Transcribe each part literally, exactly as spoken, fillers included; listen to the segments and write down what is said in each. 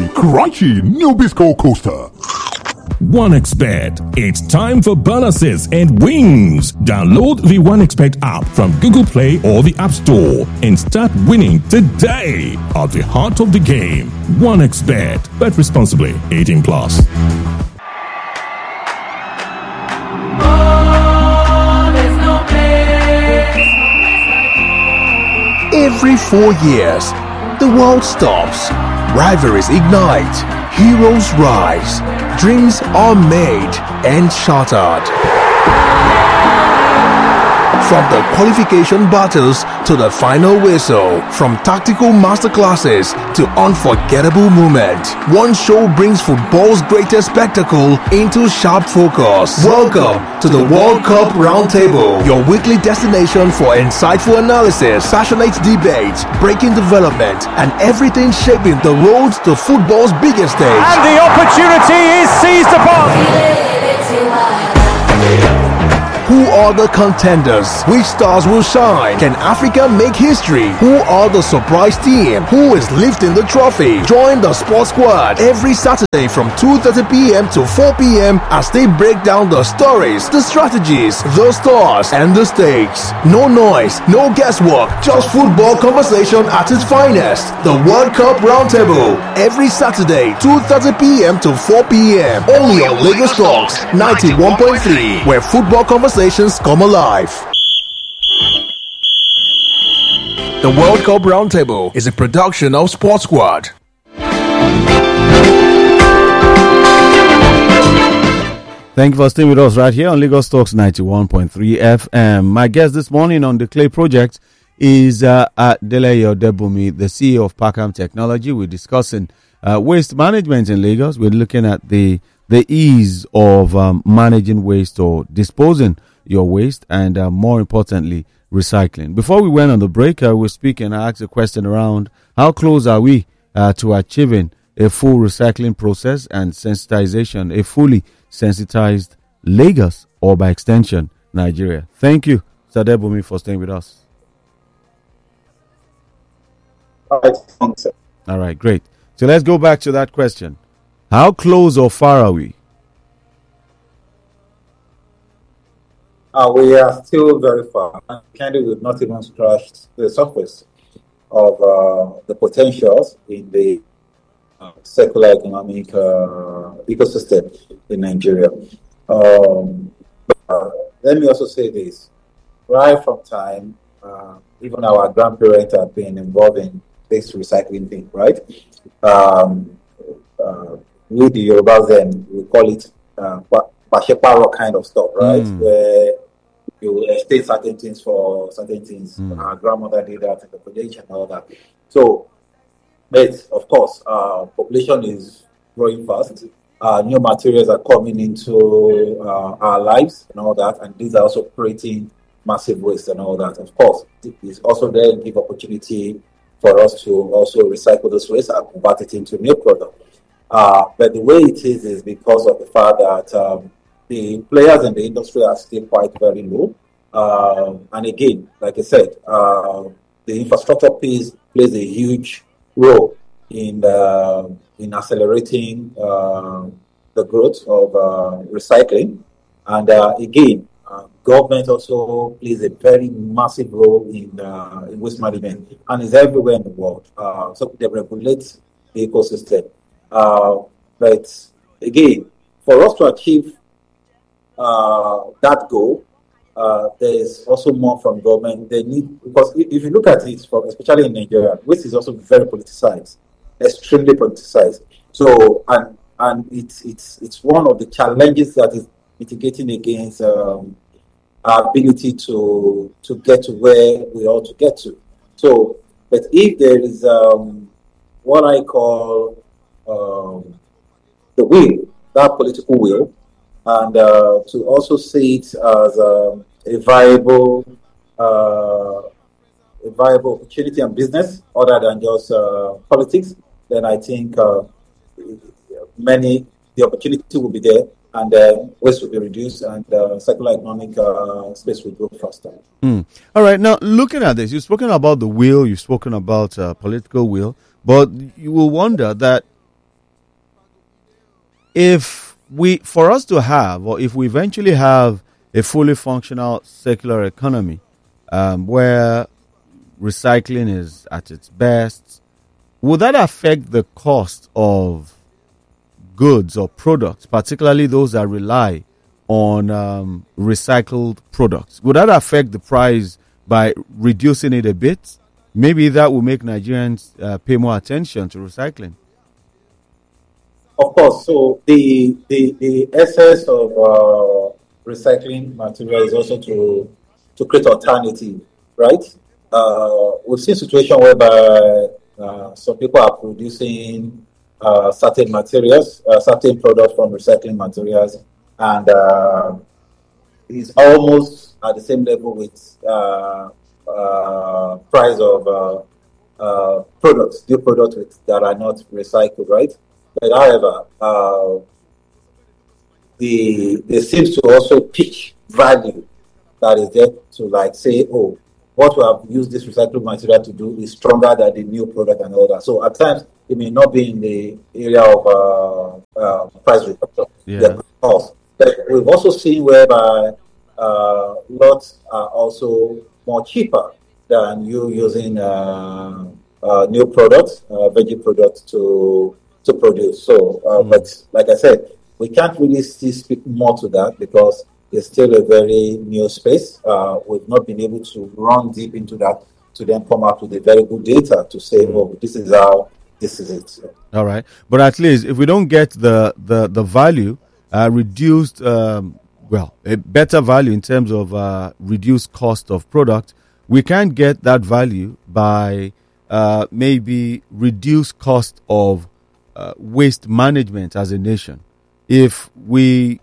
Crikey, new Bisco Coaster. OneXBet. It's time for bonuses and wins. Download the OneXBet app from Google Play or the App Store and start winning today. At the heart of the game, OneXBet. Bet responsibly. eighteen plus. Every four years, the world stops. Rivalries ignite. Heroes rise. Dreams are made and shattered. From the qualification battles to the final whistle, from tactical masterclasses to unforgettable moments, one show brings football's greatest spectacle into sharp focus. Welcome to the World Cup Roundtable, your weekly destination for insightful analysis, passionate debates, breaking development, and everything shaping the road to football's biggest stage. And the opportunity is seized upon. Who are the contenders? Which stars will shine? Can Africa make history? Who are the surprise team? Who is lifting the trophy? Join the Sports Squad every Saturday from two thirty p.m. to four p.m. as they break down the stories, the strategies, the stars, and the stakes. No noise, no guesswork, just football conversation at its finest. The World Cup Roundtable every Saturday, two thirty p.m. to four p.m. Only on Lagos Talks ninety-one point three, where football conversations come alive. The World Cup Roundtable is a production of Sports Squad. Thank you for staying with us right here on Lagos Talks ninety-one point three F M. My guest this morning on the Clay Project is uh, Deleye Odebumi, the C E O of Packham Technology. We're discussing uh, waste management in Lagos. We're looking at the the ease of um, managing waste or disposing your waste and uh, more importantly, recycling. Before we went on the break, uh, we were speaking, I asked a question around how close are we uh, to achieving a full recycling process and sensitization, a fully sensitized Lagos or by extension, Nigeria. Thank you, Mister Odebumi, for staying with us. All right, thanks. All right, great. So let's go back to that question. How close or far are we? Uh, we are still very far. Candy, we've not even scratched the surface of uh, the potentials in the uh, circular economic uh, ecosystem in Nigeria. Um, uh, let me also say this. Right from time, uh, even our grandparents have been involved in this recycling thing, right? Um, uh, we, the Yorubas, then we call it uh, Pasheparo kind of stuff, right? Mm. Where you estate certain things for certain things. Mm. Our grandmother did that in the village and all that. So, but of course, uh, population is growing fast. Uh, new materials are coming into uh, our lives and all that, and these are also creating massive waste and all that. Of course, it is also there to give opportunity for us to also recycle this waste and convert it into new product. Uh, but the way it is is because of the fact that um, the players in the industry are still quite very low. Uh, and again, like I said, uh, the infrastructure piece plays a huge role in uh, in accelerating uh, the growth of uh, recycling. And uh, again, uh, government also plays a very massive role in, uh, in waste management and is everywhere in the world. Uh, so they regulate the ecosystem. Uh, but again, for us to achieve uh, that goal, uh, there is also more from government. They need, because if you look at it, from, especially in Nigeria, waste is also very politicized, extremely politicized. So, and and it's it's it's one of the challenges that is mitigating against um, our ability to to get to where we ought to get to. So, but if there is um, what I call Um, the will, that political will, and uh, to also see it as um, a viable, uh, a viable opportunity and business, other than just uh, politics, then I think uh, many the opportunity will be there, and uh, waste will be reduced, and uh, circular economic uh, space will grow faster. Mm. All right, now looking at this, you've spoken about the will, you've spoken about uh, political will, but you will wonder that if we, for us to have, or if we eventually have a fully functional circular economy, um, where recycling is at its best, would that affect the cost of goods or products, particularly those that rely on um, recycled products? Would that affect the price by reducing it a bit? Maybe that will make Nigerians uh, pay more attention to recycling. Of course. So the the, the essence of uh, recycling material is also to to create alternative, right? Uh, we've seen situation whereby uh, some people are producing uh, certain materials, uh, certain products from recycling materials, and uh, it's almost at the same level with uh, uh, price of uh, uh, products, new products with, that are not recycled, right? But however, uh, the there seems to also pitch value that is there to like say, oh, what we have used this recycled material to do is stronger than the new product and all that. So at times it may not be in the area of uh, uh, price reduction, Yeah. the cost. But we've also seen whereby uh, lots are also more cheaper than you using uh, uh, new products, uh, veggie products to to produce. So, uh, Mm. but like I said, we can't really still speak more to that because it's still a very new space. Uh, we've not been able to run deep into that to then come up with a very good data to say, oh, this is how, this is it. All right, but at least if we don't get the the the value uh, reduced, um, well, a better value in terms of uh, reduced cost of product, we can't get that value by uh, maybe reduced cost of uh, waste management as a nation. If we,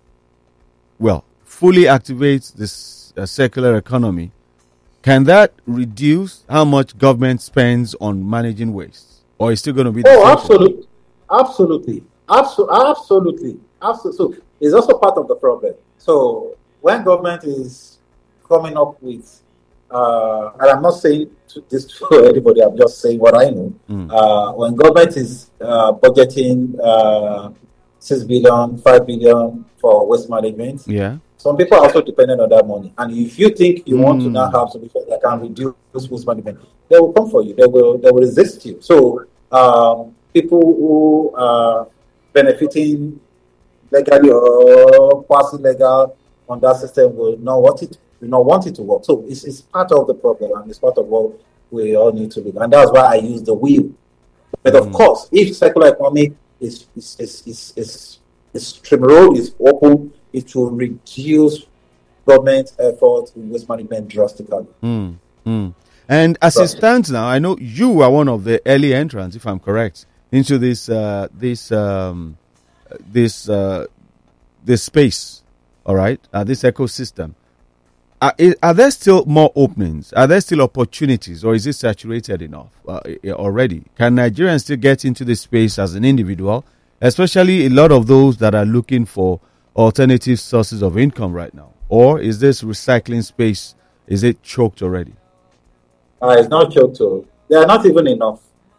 well, fully activate this uh, circular economy, can that reduce how much government spends on managing waste? Or is still going to be the Oh, same? absolutely. Absolutely. Absolutely. Absolutely. Absolutely. So it's also part of the problem. So when government is coming up with, uh, and I'm not saying to this to anybody, I'm just saying what I know. Mm. Uh, when government is uh, budgeting uh, six billion, five billion for waste management, Yeah. some people are also dependent on that money. And if you think you want to Mm. now have solutions that can reduce waste management, they will come for you. They will they will resist you. So um, people who are benefiting legally or quasi legal on that system will not want it will not want it to work. So it's it's part of the problem and it's part of what we all need to do. And that's why I use the wheel. But of Mm. course, if circular economy is is is is, is, is stream road is open, it will reduce government effort in waste management drastically. Mm. Mm. And as it stands now, I know you are one of the early entrants, if I'm correct, into this uh, this um, this uh, this space. All right, uh, this ecosystem. Are, are there still more openings? Are there still opportunities, or is it saturated enough uh, already? Can Nigerians still get into this space as an individual, especially a lot of those that are looking for alternative sources of income right now? Or is this recycling space, is it choked already? Uh, it's not choked. So they are not even enough.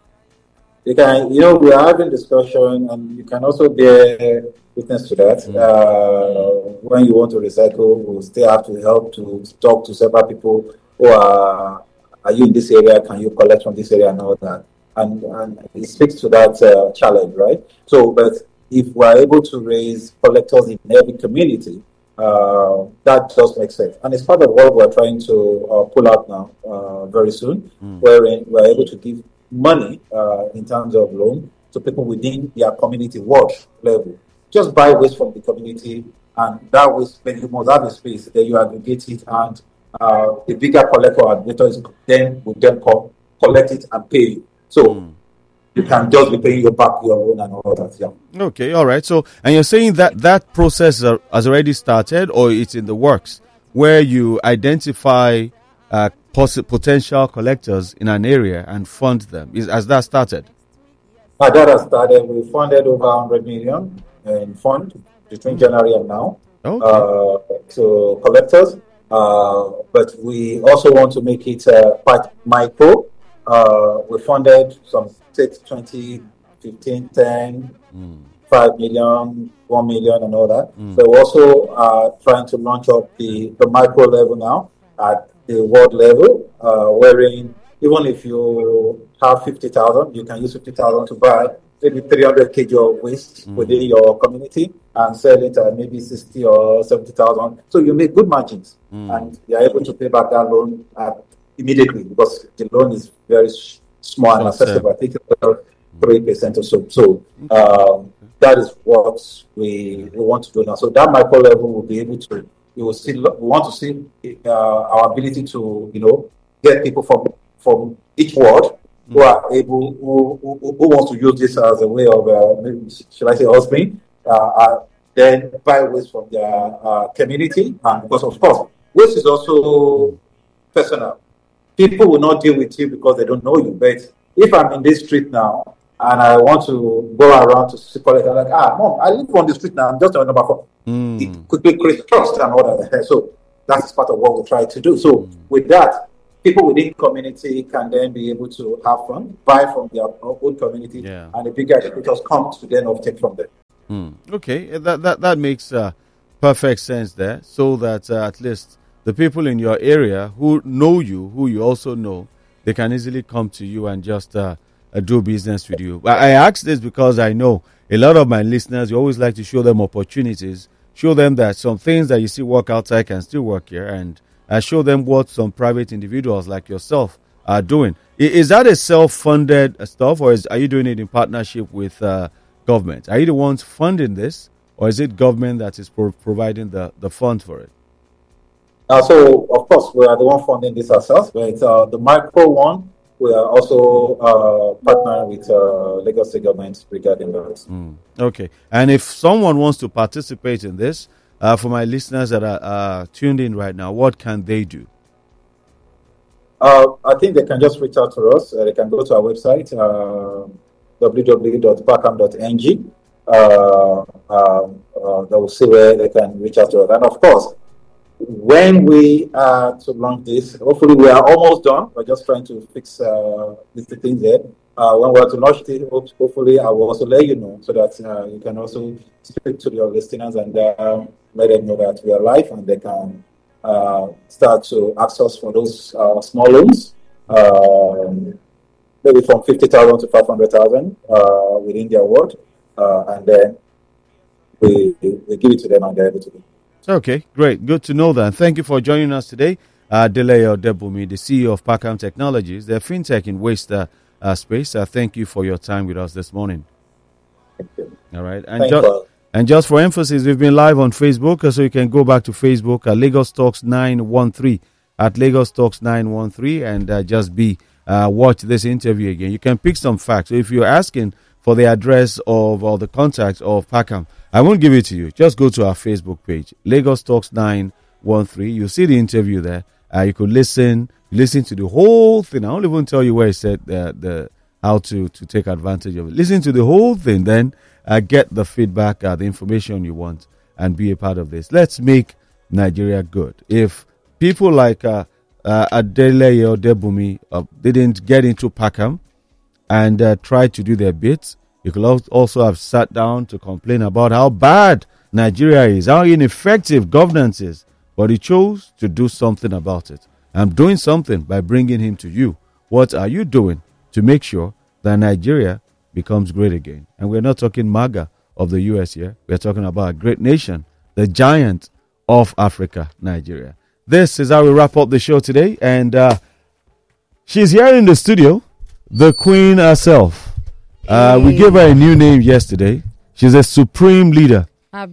You can, you know, we are having discussion, and you can also bear witness to that. Mm. Uh, when you want to recycle, we'll still have to help to talk to several people who are, are you in this area? Can you collect from this area and all that? And, and it speaks to that uh, challenge, right? So, but if we're able to raise collectors in every community, uh, that does make sense. And it's part of what we're trying to uh, pull out now uh, very soon, mm. wherein we're able to give money uh, in terms of loan to people within their community watch level. Just buy waste from the community, and that waste, when you must have a space, then you aggregate it, and uh, the bigger collector aggregators then will then co- collect it and pay you. So mm. you can just be paying your back your own and all that. Yeah. Okay, all right. So, and you're saying that that process uh, has already started, or it's in the works, where you identify uh, poss- potential collectors in an area and fund them. Is has that started? Uh, that has started. We funded over one hundred million in fund between January and now okay. uh, to collectors. Uh, but we also want to make it uh, quite micro. Uh, we funded some six, twenty, fifteen, ten, mm. five million, one million, and all that. Mm. So we're also uh, trying to launch up the, the micro level now at the world level, uh, wherein even if you have fifty thousand, you can use fifty thousand to buy maybe three hundred kilograms of waste mm. within your community and sell it at maybe sixty or seventy thousand. So you make good margins mm. and you're able to pay back that loan at, immediately because the loan is very sh- small and accessible. I think it's about three percent or so. So um, that is what we, we want to do now. So that micro level will be able to, we will still, we want to see uh, our ability to, you know, get people from from each ward mm. who are able, who, who, who wants to use this as a way of, uh, maybe, should I say, husband, uh, uh, then buy waste from their uh, community. And because, of course, waste is also personal. People will not deal with you because they don't know you. But if I'm in this street now and I want to go around to see college, I'm like, ah, mom, I live on the street now. I'm just on number four. Mm. It quickly creates trust and all that. So that's part of what we try to do. So mm. with that, people within the community can then be able to have fun, buy from their own community, yeah. and the bigger distributors come to then take from them. Mm. Okay, that that that makes uh, perfect sense there. So that uh, at least the people in your area who know you, who you also know, they can easily come to you and just uh, uh, do business with you. I, I ask this because I know a lot of my listeners, you always like to show them opportunities, show them that some things that you see work outside can still work here, and uh, show them what some private individuals like yourself are doing. I, is that a self-funded stuff, or is, are you doing it in partnership with uh, government? Are you the ones funding this, or is it government that is pro- providing the, the funds for it? Uh, so, of course, we are the one funding this ourselves, but uh, the micro one, we are also uh, partnering with uh, Lagos State government regarding that. Mm. Okay. And if someone wants to participate in this, uh, for my listeners that are uh, tuned in right now, what can they do? Uh, I think they can just reach out to us. Uh, they can go to our website, uh, w w w dot pacam dot n g. Uh, um, uh, they will see where they can reach out to us. And, of course, when we are to launch this, hopefully we are almost done. We're just trying to fix uh, these things there. Uh, when we are to launch it, hopefully I will also let you know so that uh, you can also speak to your listeners and uh, let them know that we are live and they can uh, start to access for those uh, small loans, um, maybe from fifty thousand to five hundred thousand uh, within their ward, uh, and then we, we give it to them and they're able to do it. Okay, great. Good to know that. Thank you for joining us today. Uh, Deleye Odebumi, the C E O of Pacam Technologies, the fintech in waste uh, uh, space. Uh, thank you for your time with us this morning. Thank you. All right. And, ju- and just for emphasis, we've been live on Facebook, uh, so you can go back to Facebook at Lagos Talks nine one three, at Lagos Talks nine one three, and uh, just be uh, watch this interview again. You can pick some facts. So if you're asking for the address of or the contact of Pacam, I won't give it to you. Just go to our Facebook page, Lagos Talks nine one three. You'll see the interview there. Uh, you could listen, listen to the whole thing. I won't even tell you where it said the, the how to, to take advantage of it. Listen to the whole thing, then uh, get the feedback, uh, the information you want, and be a part of this. Let's make Nigeria good. If people like uh, uh, Adeleye Odebumi uh, didn't get into Pacam and uh, try to do their bits, you could also have sat down to complain about how bad Nigeria is, how ineffective governance is. But he chose to do something about it. I'm doing something by bringing him to you. What are you doing to make sure that Nigeria becomes great again? And we're not talking MAGA of the U S here. We're talking about a great nation, the giant of Africa, Nigeria. This is how we wrap up the show today. And uh, she's here in the studio, the queen herself. Uh, we gave her a new name yesterday. She's a supreme leader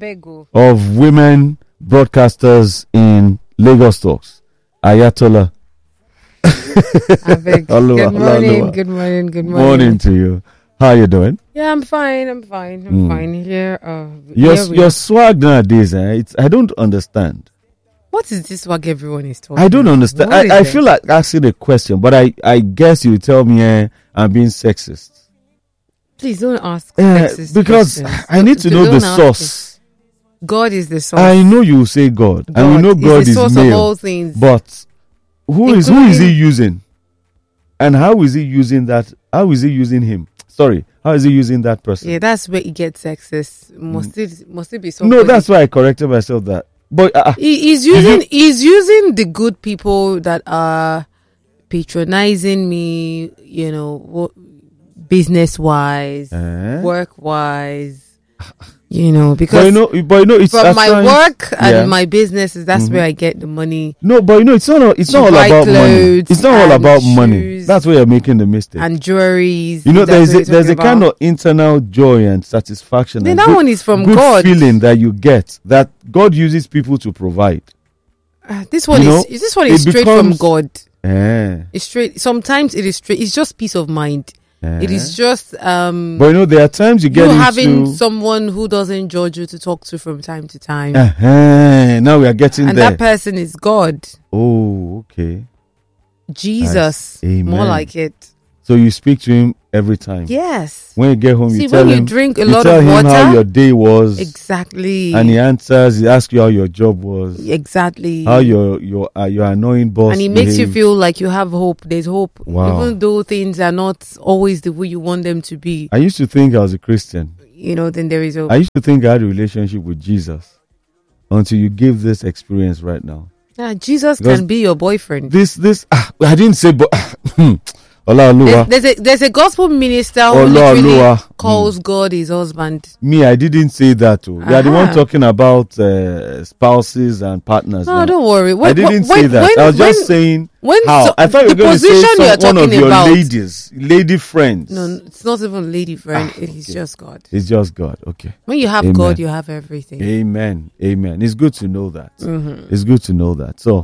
of women broadcasters in Lagos Talks. Ayatollah. Abeg. Hello, good morning, hello. good morning, good morning. Morning to you. How are you doing? Yeah, I'm fine, I'm fine, I'm mm. fine. Here, uh, your, here your swag nowadays, eh? It's, I don't understand. What is this swag everyone is talking I don't understand. I, I feel like asking a question, but I, I guess you tell me eh, I'm being sexist. Please don't ask uh, sexist because questions. I need to know don't the source. God is the source. I know you say God, God and we know God is the source is male, of all things. But who is who is he using, and how is he using that? How is he using him? Sorry, How is he using that person? Yeah, that's where it gets sexist. Must it must it be somebody? No, that's why I corrected myself. That, but uh, He, he's using he's using the good people that are patronizing me, you know, business wise, Eh? work wise, you know, but because you know, but you know, it's from at my times- work and yeah. my businesses, that's Mhm. where I get the money No, but you know, it's not. all- It's To not all buy about money. clothes It's not all and about money. shoes That's where you're making the mistake. and jewelries. You know, that's there's what a, you're there's a talking kind about. of internal joy and satisfaction. Then and that good, one is from good God. feeling that you get that God uses people to provide. Uh, this one you is know, is this one it is straight from becomes- God. Eh, It's straight. Sometimes it is straight. It's just peace of mind. eh. It is just um. But you know, there are times you you get having into. someone who doesn't judge you to talk to from time to time, Uh-huh. Now we are getting and there. that person is God, Oh, okay. Jesus. Amen. More like it. So you speak to him every time. Yes, When you get home, See, you tell when you him. drink a you lot tell of him water- how your day was, exactly, and he answers. He asks you how your job was, exactly. how your your uh, your annoying boss. and it makes you behaved. feel like you have hope. There's hope, Wow. even though things are not always the way you want them to be. I used to think I was a Christian. You know, then there is hope. I used to think I had a relationship with Jesus until you give this experience right now. Yeah, Jesus Because- can be your boyfriend. This this ah, I didn't say, but Olaoluwa. There's, there's a there's a gospel minister who Oluwa, literally Oluwa. calls God his husband. Me, I didn't say that. Oh. You are the one Aha. talking about uh, spouses and partners. No, now. don't worry. When, I didn't when, say that. When, I was just when- saying when how. so- I thought you were the going to say position some, you're one of talking your about- ladies, lady friends. No, it's not even lady friend. Ah, it is okay. just God. It's just God. Okay. When you have Amen. God, you have everything. Amen. Amen. It's good to know that. Mhm. It's good to know that. So,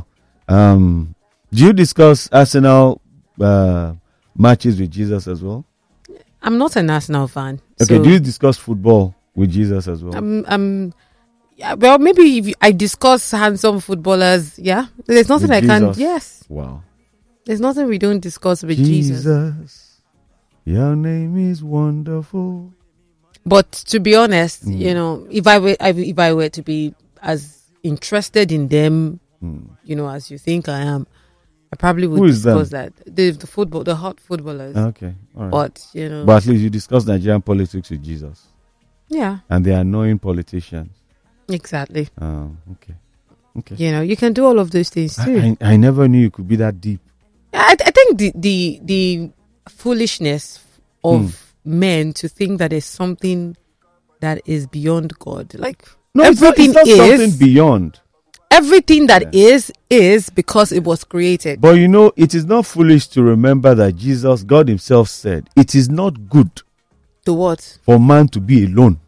um, do you discuss Arsenal uh, matches with Jesus as well? I'm not an Arsenal fan. Okay. so Do you discuss football with Jesus as well? I'm, I'm, yeah, well, maybe if you- I discuss handsome footballers. Yeah, there's nothing With I can. Jesus? Yes, Wow. there's nothing we don't discuss with Jesus. Jesus, your name is wonderful. But to be honest, Mm. you know, if I were I- if I were to be as interested in them, Mm. you know, as you think I am, I probably would Who is discuss that the the football, the hot footballers. Okay. All right. But you know, But at least you discuss Nigerian politics with Jesus yeah, and the annoying politicians. exactly. Oh, okay. Okay. You know, you can do all of those things too. I, I, I never knew you could be that deep. I, I think the the the foolishness of Hmm. men to think that there's something that is beyond God, like No, it's not, everything it's not is something beyond. everything that is is because it was created. But you know, it is not foolish to remember that Jesus, God Himself said, it is not good To what? for man to be alone.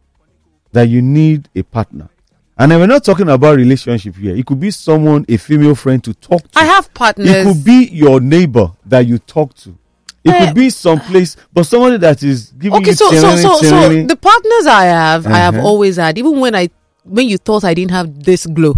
That you need a partner. And then we're not talking about relationship here. It could be someone, a female friend to talk to. I have partners. It could be your neighbor that you talk to. It Eh, could be someplace, but somebody that is giving Okay, you so so tyranny, so so tyranny. the partners I have, I have Uh-huh. always had, even when I when you thought I didn't have this glow.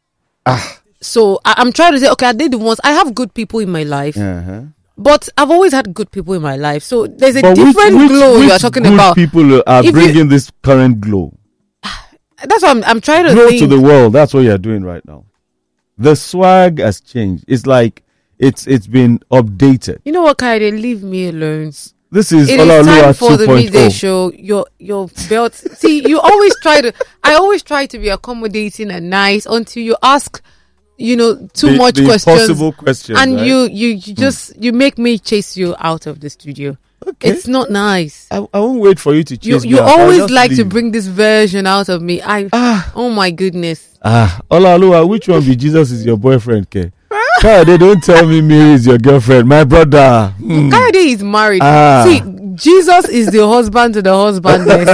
Ah. So I, I'm trying to say, okay, I did the ones. I have good people in my life, Uh-huh. but I've always had good people in my life. So there's a But which- different which- glow which you are talking good about. people are If you- bringing this current glow. That's what I'm, I'm trying to Glow think. to the world. That's what you're doing right now. The swag has changed. It's like it's it's been updated. You know what, Kaide? Leave me alone. This is It is time Olaoluwa for the midday two point oh. show. Your your belt. See, you always try to. I always try to be accommodating and nice until you ask, you know, too The- much the questions. impossible questions, and right? you you you just you make me chase you out of the studio. Okay. It's not nice. I, I won't wait for you to You chase me you out. I'll always just like to leave. bring this version out of me. I Ah. oh my goodness. Ah, Olaoluwa, which one be Jesus is your boyfriend, K? They don't tell me Mary is your girlfriend. My brother. Hmm. Kayode is married. Ah. See, Jesus is the husband to the husbandless.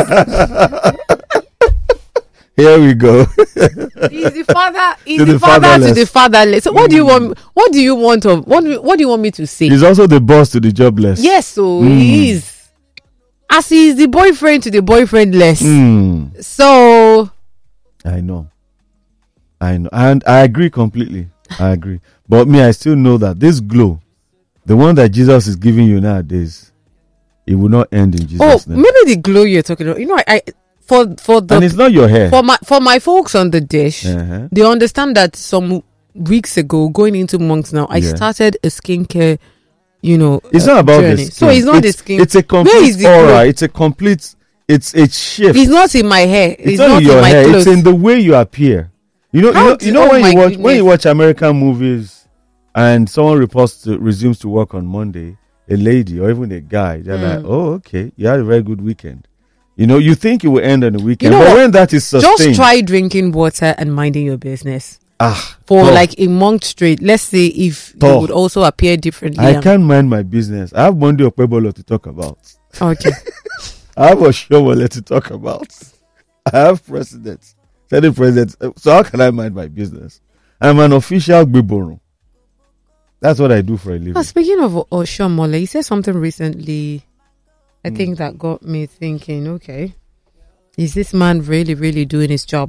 Here we go. He's the father. He's To the, the father to fatherless. the fatherless. So what do you want? What do you want of? What do- What do you want me to say? He's also the boss to the jobless. Yes, so Mm. he is. As he is the boyfriend to the boyfriendless. Hmm. So I know. I know. And I agree completely. I agree. But me, I still know that this glow, the one that Jesus is giving you nowadays, it will not end in oh, Jesus' name. maybe the glow you're talking about. You know, I, I for for the And it's not your hair. for my for my folks on the dish, Uh-huh. they understand that some weeks ago, going into months now, I Yeah. started a skincare, you know, It's uh, not about journey. the skin. So it's not it's, the skin. It's a Where complete is the aura. clothes? It's a complete. It's a shift. It's not in my hair. It's, It's not not in your in my hair. clothes. It's in the way you appear. You know. You How know. do- You know oh when my you watch when goodness. you watch American movies, and someone reports to resumes to work on Monday, a lady or even a guy, they're Mm. like, "Oh, okay, you had a very good weekend." You know, you think it will end on the weekend, know but what? when that is sustained, Just try drinking water and minding your business ah, for tough. like a month straight. Let's say if they Tough. would also appear differently. I and- can't mind my business. I have Monday Okpebolo to talk about. Okay. I have Oshomole to talk about. I have presidents, senate presidents. So how can I mind my business? I'm an official Gbiboro. That's what I do for a living. Oh, speaking of Oshomole, he said something recently. I Hmm. think that got me thinking. Okay, is this man really, really doing his job?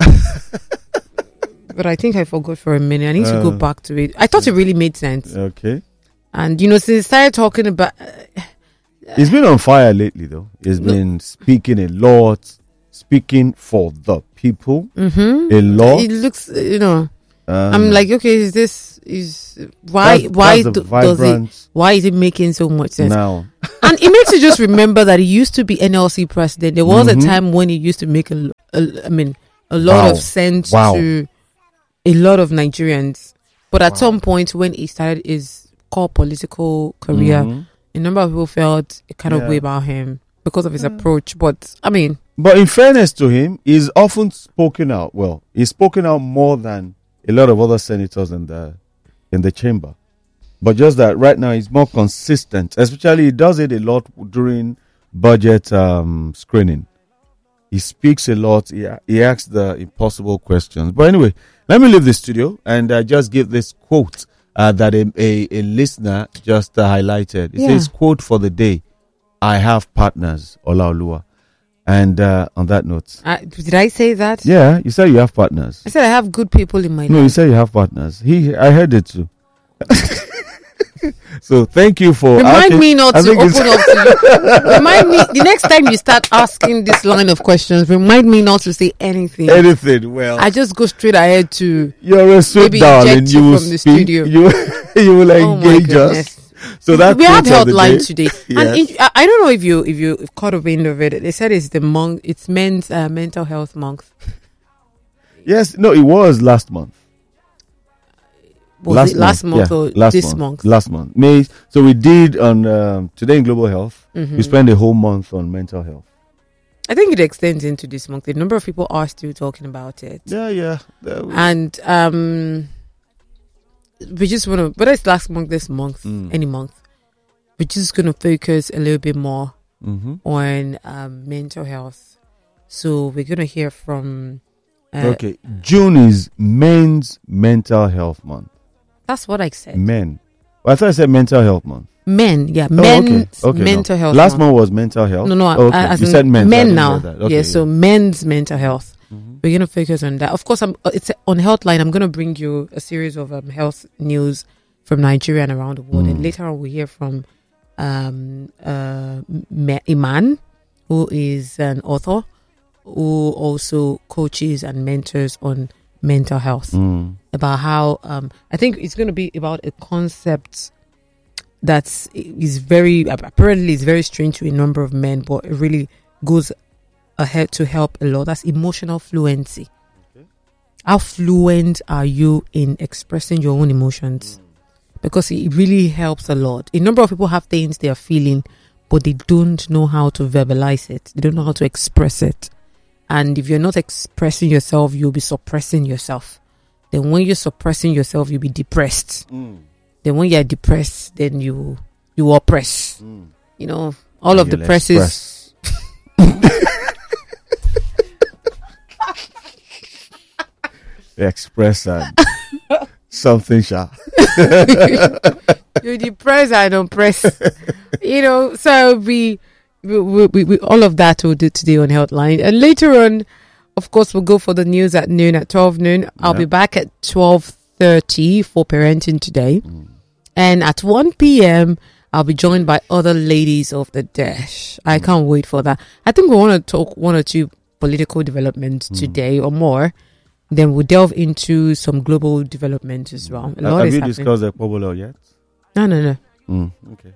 But I think I forgot for a minute. I need to go Uh, back to it. I thought it really made sense. Okay. And you know, since he started talking about, He's been on fire lately, though. He's been speaking a lot, speaking for the people mm-hmm, a lot. it looks, you know, Um, I'm like, okay, is this is why that's- why that's the do, does it vibrant why is it making so much sense? now. And it makes you just remember that he used to be N L C president. There was Mhm. a time when he used to make a, a I mean, a lot Wow. of sense Wow. to a lot of Nigerians. But at some point, when he started his core political career, Mhm. a number of people felt a kind of Yeah. way about him because of his approach. But I mean, But in fairness to him, he's often spoken out. Well, he's spoken out more than a lot of other senators in the in the chamber. But just that right now he's more consistent. Especially he does it a lot during budget um, screening. He speaks a lot. He, he asks the impossible questions. But anyway, let me leave the studio and uh, just give this quote uh, that a, a, a listener just uh, highlighted. It Yeah. says, quote for the day, I have partners, Olaoluwa. And uh, on that note, I, did I say that? yeah, you said you have partners. I said I have good people in my No, you life. said you have partners. He, I heard it too. So thank you for Remind asking- me not I to think open it's- up to you. Remind me the next time you start asking this line of questions. Remind me not to say anything. anything. Well, I just go straight ahead to. you're a sweet maybe darling. eject You you will from the speak. studio. You you will Oh my engage us. goodness. So that We had quote of the Healthline day- today, Yes. and it, I, I don't know if you if you caught a wind of it. They said it's the month. It's men's uh, mental health month. Yes, no, it was last month. Was it last month yeah, or last this month? Last month, May. So we did on um, today in global health. Mhm. We spent a whole month on mental health. I think it extends into this month. The number of people are still talking about it. Yeah, yeah. There we- And um, we just want to, whether it's last month, this month, Mm. any month, we're just going to focus a little bit more Mhm. on um, mental health. So we're going to hear from. Uh, Okay, June is Men's Mental Health Month. That's what I said. Men. Well, I thought I said Mental Health Month. Men, yeah, Oh, men's okay. Okay, mental no. health. Last month. month was mental health. No, no, Oh, okay. I, as you in said men. so I men didn't now. hear that. Okay, yeah, so men's mental health. Mhm. We're gonna focus on that. Of course, I'm. uh, It's on Healthline. I'm gonna bring you a series of um, health news from Nigeria and around the world, and Mm. later on we'll hear from um, uh, Ma- Iman, who is an author, who also coaches and mentors on mental health. Mm. About how um, I think it's going to be about a concept that's is very apparently is very strange to a number of men, but it really goes ahead to help a lot. That's emotional fluency. Okay. How fluent are you in expressing your own emotions? Because it really helps a lot. A number of people have things they are feeling, but they don't know how to verbalize it. They don't know how to express it. And if you're not expressing yourself, you'll be suppressing yourself. Then when you're suppressing yourself, you'll be depressed. Mm. Then when you're depressed, then you you oppress. Mm. You know, all of the You'll presses. Express and something, sha. You depress and oppress. You know, so we, we, we, we, we all of that we'll do today on Healthline. And later on, of course, we'll go for the news at noon, at twelve noon. I'll Yeah. be back at twelve thirty for parenting today. Mm. And at one p.m., I'll be joined by other ladies of the dash. I can't wait for that. I think we want to talk one or two political developments Mm. today or more. Then we'll delve into some global development as well. A lot Have is you happening. discussed the Pobolo yet? No, no, no. Mm. Okay.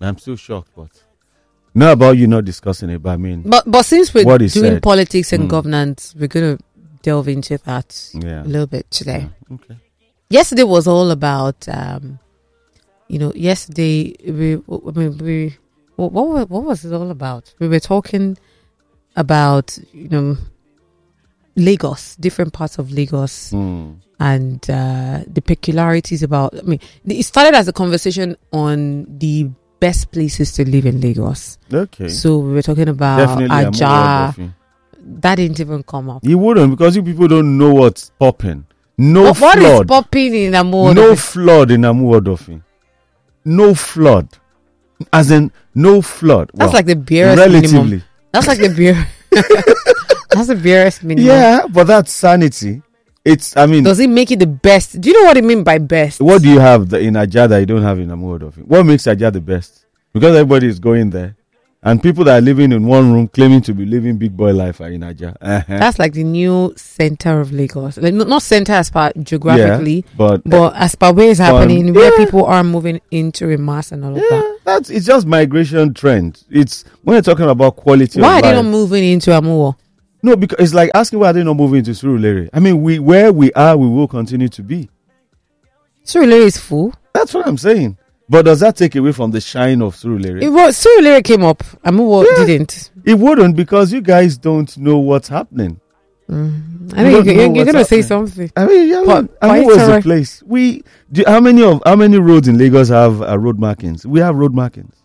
I'm still shocked, but not about you not discussing it, but I mean, But but since we're What he doing said. politics and Mm. governance, we're going to delve into that Yeah. a little bit today. yeah, okay. Yesterday was all about, um, you know, yesterday we, I mean, we, what, what, wa- what was it all about? We were talking about, you know, Lagos, different parts of Lagos, Mm. and uh, the peculiarities about. I mean, it started as a conversation on the best places to live in Lagos. Okay. So we were talking about Definitely, I'm Aja. aware of you. That didn't even come up. You wouldn't, because you people don't know what's popping. No What, what is flood. popping in Amuwo? No flood in Amuodofin. No flood. As in, no flood. That's Well, like the barest relatively. minimum. That's like the beer. That's the barest minimum. Yeah, but that's sanity. It's, I mean, Does it make it the best? Do you know what I mean by best? what do you have the- in Ajah that you don't have in Amuodofin? What makes Ajah the best? Because everybody is going there. And people that are living in one room claiming to be living big boy life are in Ajah. Uh-huh. That's like the new center of Lagos. Like not, not center as far geographically, Yeah, but, but as per where it's Fun. happening, where Yeah. people are moving into a mass and all of yeah, that. that's it's just migration trend. It's when you're talking about quality Why are of they life. not moving into Amuwo? No, because it's like asking why are they not moving to Surulere. I mean, we where we are, we will continue to be. Surulere is full. That's what I'm saying. But does that take away from the shine of Surulere? It was Surulere came up. Amuwo Yeah. didn't. It wouldn't, because you guys don't know what's happening. I You think don't you, know you're, you're what's gonna say happening. something. I mean, yeah, But- but I mean, it's what's the alright. place? We do, how many of how many roads in Lagos have uh, road markings? We have road markings.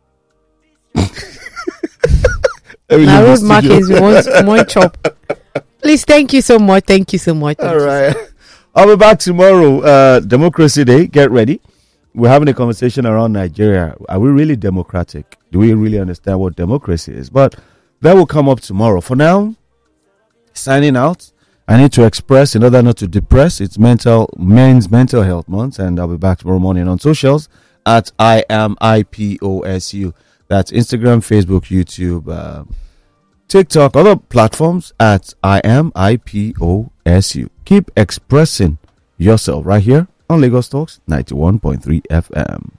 I mean, Now in the road studio. markings, we want more chop. Please, thank you so much. Thank you so much. Thank All you. right. I'll be back tomorrow. Uh, Democracy Day. Get ready. We're having a conversation around Nigeria. Are we really democratic? Do we really understand what democracy is? But that will come up tomorrow. For now, signing out. I need to express, in order not to depress, it's mental Men's Mental Health Month, and I'll be back tomorrow morning on socials at I am I P O S U. That's Instagram, Facebook, YouTube, uh, TikTok, other platforms at I am I P O S U. Keep expressing yourself right here on Lagos Talks ninety-one point three F M.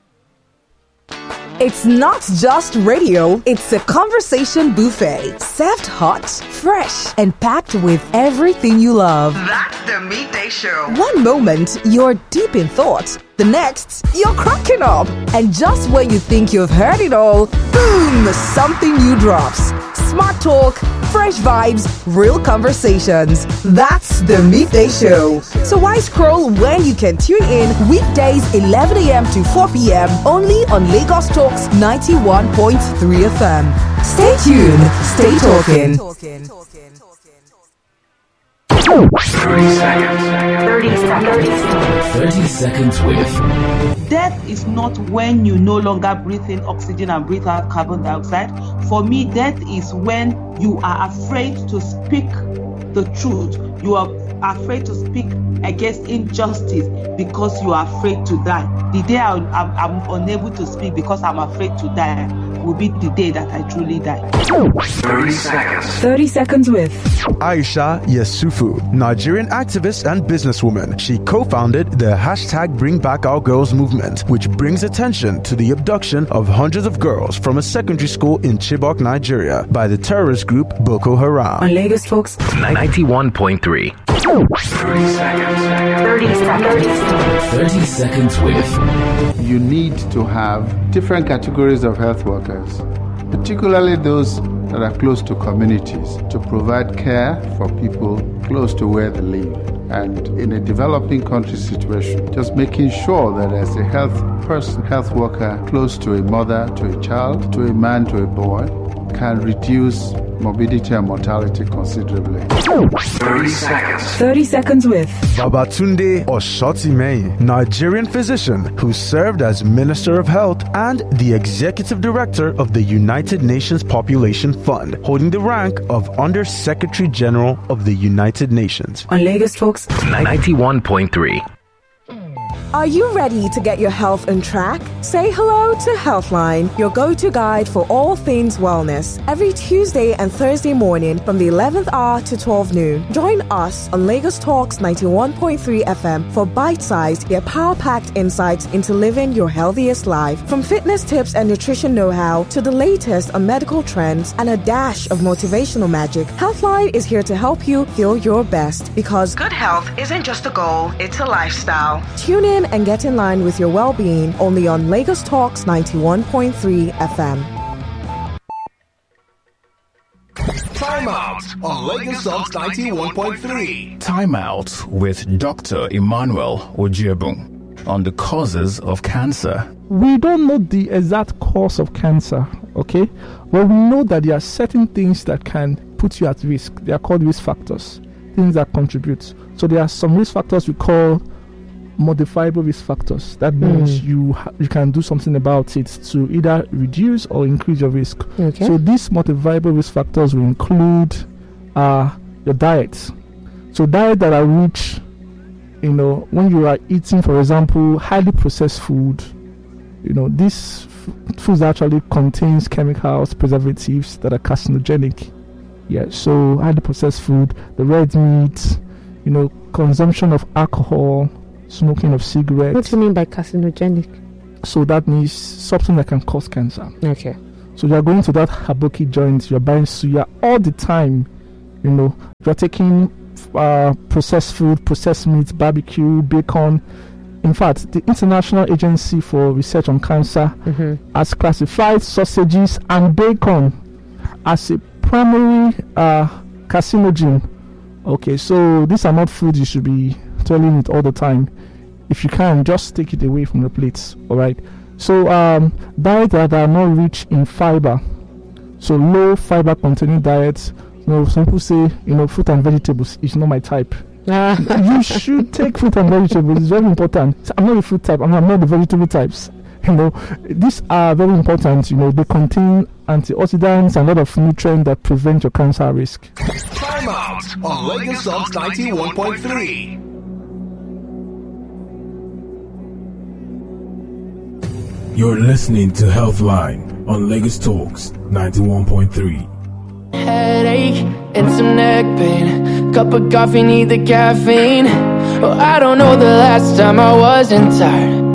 It's not just radio, it's a conversation buffet. Served hot, fresh, and packed with everything you love. That's the Midday Show. One moment, you're deep in thought. The next, you're cracking up. And just when you think you've heard it all, boom, something new drops. Smart talk, fresh vibes, real conversations. That's the Midday Show. So why scroll when you can tune in weekdays eleven a.m. to four p.m. only on Lagos Talks ninety-one point three F M. Stay tuned, stay talking. thirty seconds. thirty seconds. thirty seconds with Death is not when you no longer breathe in oxygen and breathe out carbon dioxide. For me, death is when you are afraid to speak the truth. You are afraid to speak against injustice because you are afraid to die. The day I, I'm, I'm unable to speak because I'm afraid to die will be the day that I truly die. thirty seconds. thirty seconds with Aisha Yesufu, Nigerian activist and businesswoman. She co-founded the hashtag Bring Back Our Girls movement, which brings attention to the abduction of hundreds of girls from a secondary school in Chibok, Nigeria, by the terrorist group Boko Haram. on Lagos Talks. ninety-one point three. thirty seconds. thirty seconds. thirty seconds with You need to have different categories of health workers, particularly those that are close to communities, to provide care for people close to where they live. And in a developing country situation, just making sure that there's a health person, health worker close to a mother, to a child, to a man, to a boy, can reduce morbidity and mortality considerably. thirty seconds. thirty seconds with Babatunde Oshotimehin, Nigerian physician who served as Minister of Health and the Executive Director of the United Nations Population Fund, holding the rank of Under Secretary General of the United Nations. on Lagos Talks. ninety-one point three. Are you ready to get your health on track? Say hello to Healthline, your go-to guide for all things wellness. Every Tuesday and Thursday morning from the eleventh hour to twelve noon. Join us on Lagos Talks ninety-one point three F M for bite-sized yet power-packed insights into living your healthiest life. From fitness tips and nutrition know-how to the latest on medical trends and a dash of motivational magic, Healthline is here to help you feel your best, because good health isn't just a goal, it's a lifestyle. Tune in and get in line with your well-being only on Lagos Talks ninety-one point three F M. Time out on Lagos Talks ninety-one point three. Time out with Doctor Emmanuel Ojiebun on the causes of cancer. We don't know the exact cause of cancer, okay? But we know that there are certain things that can put you at risk. They are called risk factors, things that contribute. So there are some risk factors we call modifiable risk factors. That means mm. you ha- you can do something about it to either reduce or increase your risk. Okay. So these modifiable risk factors will include uh, your diet. So diet that are rich, you know, when you are eating, for example, highly processed food, you know, this f- food actually contains chemicals, preservatives that are carcinogenic. Yeah, so highly processed food, the red meat, you know, consumption of alcohol, smoking of cigarettes. What do you mean by carcinogenic? So that means something that can cause cancer. Okay. So you're going to that Haboki joint, you're buying suya all the time, you know, you're taking uh, processed food, processed meat, barbecue, bacon. In fact, the International Agency for Research on Cancer mm-hmm. has classified sausages and bacon as a primary uh, carcinogen. Okay, so these are not foods you should be telling it all the time. If you can, just take it away from the plates. All right. So um, diets that are not rich in fiber, so low fiber containing diets. You know, some people say, you know, fruit and vegetables is not my type. You should take fruit and vegetables. It's very important. So I'm not the fruit type. I'm not, I'm not the vegetable types. You know, these are very important. You know, they contain antioxidants and a lot of nutrients that prevent your cancer risk. Time out on Lagos Talks ninety-one point three. You're listening to Healthline on Lagos Talks ninety-one point three. Headache and some neck pain. Cup of coffee, need the caffeine. Oh, I don't know the last time I wasn't tired.